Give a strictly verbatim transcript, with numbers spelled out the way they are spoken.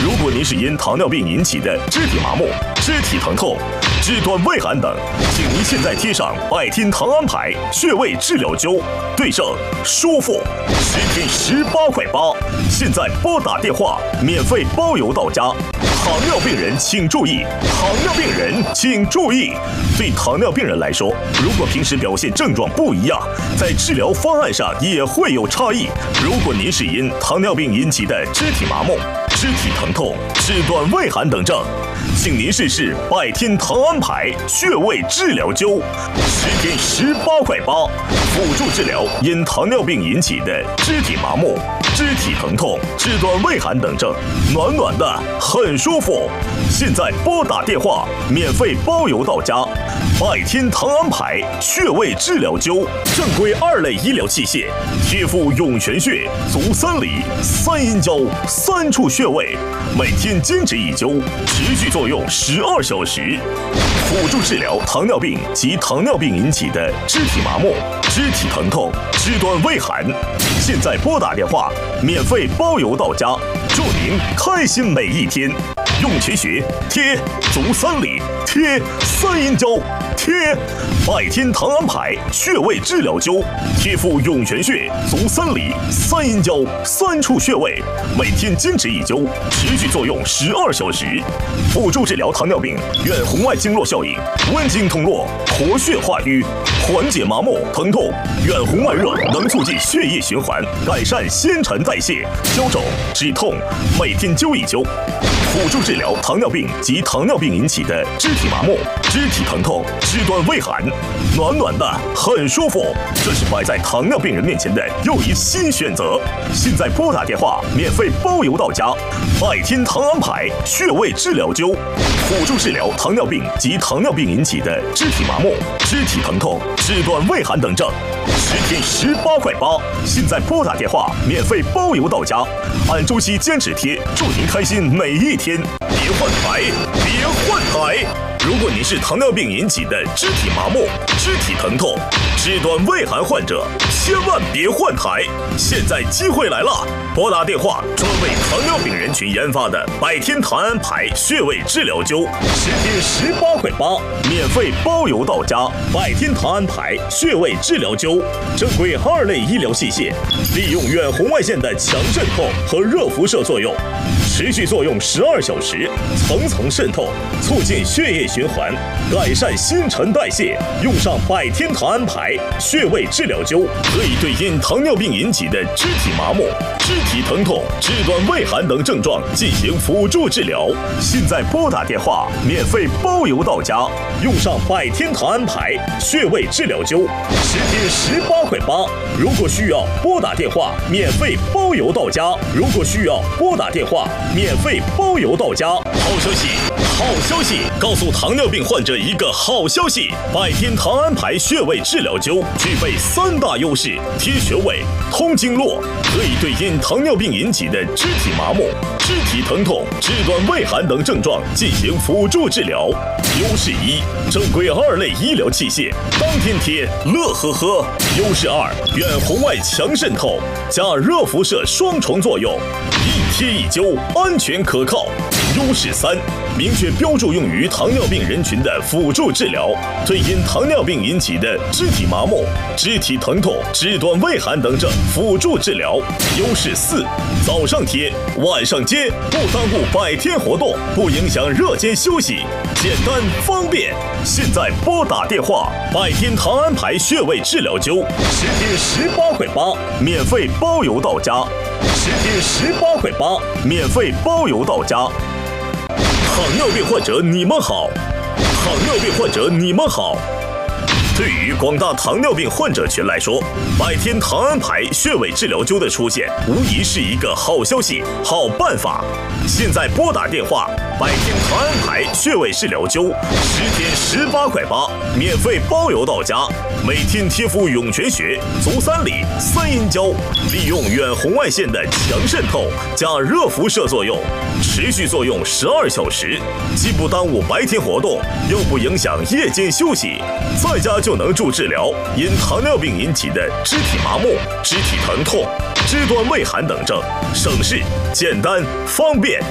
如果您是因糖尿病引起的肢体麻木、肢体疼痛、肢端畏寒等，请您现在贴上百天糖安牌穴位治疗灸，对症舒服，十天十八块八。现在拨打电话，免费包邮到家。糖尿病人请注意，糖尿病人请注意。对糖尿病人来说，如果平时表现症状不一样，在治疗方案上也会有差异。如果您是因糖尿病引起的肢体麻木、肢体疼痛、肢端畏寒等症，请您试试百天糖安牌穴位治疗灸，十天十八块八，辅助治疗因糖尿病引起的肢体麻木、肢体疼痛、肢端畏寒等症，暖暖的，很舒服。现在拨打电话，免费包邮到家。百天糖安牌穴位治疗灸，正规二类医疗器械，贴敷涌泉穴、足三里、三阴交三处穴位，每天坚持一灸，持续作用十二小时，辅助治疗糖尿病及糖尿病引起的肢体麻木、肢体疼痛、肢端畏寒。现在拨打电话，免费包邮到家，祝您开心每一天。涌泉穴贴，足三里贴，三阴交贴，百天糖安牌穴位治疗灸，贴敷涌泉穴、足三里、三阴交三处穴位，每天坚持一灸，持续作用十二小时，辅助治疗糖尿病远红外经络效应，温经通络，活血化瘀，缓解麻木疼痛。远红外热能促进血液循环，改善新陈代谢，消肿止痛，每天灸一灸。辅助治疗糖尿病及糖尿病引起的肢体麻木、肢体疼痛、肢端畏寒，暖暖的，很舒服。这是摆在糖尿病人面前的又一新选择。现在拨打电话，免费包邮到家。百天糖安牌穴位治疗灸，辅助治疗糖尿病及糖尿病引起的肢体麻木、肢体疼痛、肢端畏寒等症，十天十八块八。现在拨打电话，免费包邮到家。按周期坚持贴，祝您开心每一天。别换台，别换台。如果您是糖尿病引起的肢体麻木、肢体疼痛、肢端畏寒患者，千万别换台！现在机会来了，拨打电话，专为糖尿病人群研发的百天糖安牌穴位治疗灸，十天十八块八，免费包邮到家。百天糖安牌穴位治疗灸，正规二类医疗器械，利用远红外线的强渗透和热辐射作用，持续作用十二小时，层层渗透，促进血液循环，改善新陈代谢。用上百天糖安牌穴位治疗灸，可以对因糖尿病引起的肢体麻木、肢体疼痛、肢端畏寒等症状进行辅助治疗。现在拨打电话，免费包邮到家。用上百天糖安牌穴位治疗灸，十天十八块八。如果需要拨打电话，免费包邮到家。如果需要拨打电话，免费包邮到家。好消息，好消息！告诉糖尿病患者一个好消息：百天糖安牌穴位治疗灸具备三大优势：贴穴位、通经络，可以对因糖尿病引起的肢体麻木、肢体疼痛、肢端畏寒等症状进行辅助治疗。优势一，正规二类医疗器械，当天贴，乐呵呵。优势二，远红外强渗透加热辐射双重作用，一贴一灸，安全可靠。优势三，明确标注用于糖尿病人群的辅助治疗，对因糖尿病引起的肢体麻木、肢体疼痛、肢端畏寒等症辅助治疗。优势四，早上贴，晚上接，不耽误百天活动，不影响热间休息，简单方便。现在拨打电话，百天糖安牌穴位治疗灸，十天十八块八，免费包邮到家。十天十八块八，免费包邮到家。糖尿病患者你们好，糖尿病患者你们好。对于广大糖尿病患者群来说，百天糖安牌穴位治疗灸的出现，无疑是一个好消息、好办法。现在拨打电话，百天糖安牌穴位治疗灸，十天十八块八，免费包邮到家。每天贴敷涌泉穴、足三里、三阴交，利用远红外线的强渗透加热辐射作用，持续作用十二小时，既不耽误白天活动，又不影响夜间休息，在家就能助治疗因糖尿病引起的肢体麻木、肢体疼痛、肢端畏寒等症，省事、简单、方便。